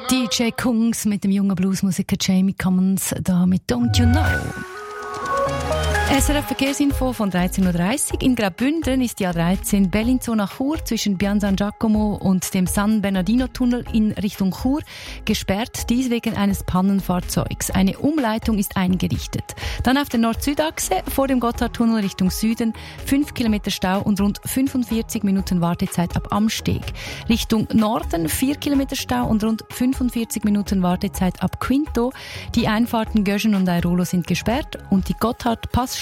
DJ Kungs mit dem jungen Bluesmusiker Jamie Cummins da mit Don't You Know. SRF Verkehrsinfo von 13.30 Uhr. In Graubünden ist die A13 Bellinzona Chur zwischen Pian San Giacomo und dem San Bernardino-Tunnel in Richtung Chur gesperrt, dies wegen eines Pannenfahrzeugs. Eine Umleitung ist eingerichtet. Dann auf der Nord-Süd-Achse vor dem Gotthardtunnel Richtung Süden 5 Kilometer Stau und rund 45 Minuten Wartezeit ab Amsteg. Richtung Norden 4 Kilometer Stau und rund 45 Minuten Wartezeit ab Quinto. Die Einfahrten Göschen und Airolo sind gesperrt und die Gotthard-Pass